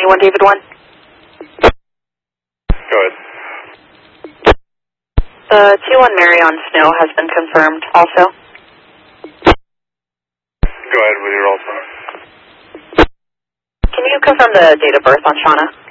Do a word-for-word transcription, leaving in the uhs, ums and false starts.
twenty-one David one. Go ahead. The T one Mary on Snow has been confirmed also. Go ahead with your also. Can you confirm the date of birth on Shauna?